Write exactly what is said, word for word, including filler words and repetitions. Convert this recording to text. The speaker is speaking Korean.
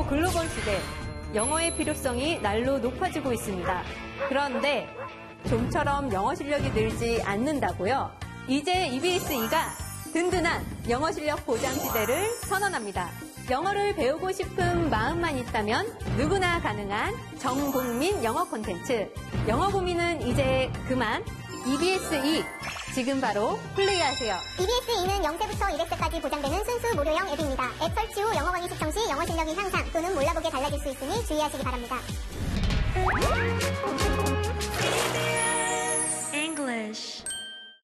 글로벌 시대, 영어의 필요성이 날로 높아지고 있습니다. 그런데 좀처럼 영어 실력이 늘지 않는다고요? 이제 이비에스이가 든든한 영어 실력 보장 시대를 선언합니다. 영어를 배우고 싶은 마음만 있다면 누구나 가능한 전국민 영어 콘텐츠. 영어 고민은 이제 그만. 이비에스이 지금 바로 플레이하세요. 이비에스이는 영 세부터 이백 세까지 보장되는 순수 무료형 앱입니다. 앱 설치 후 영어권이 시청 시 영어 실력이 향상 또는 몰라보게 달라질 수 있으니 주의하시기 바랍니다. English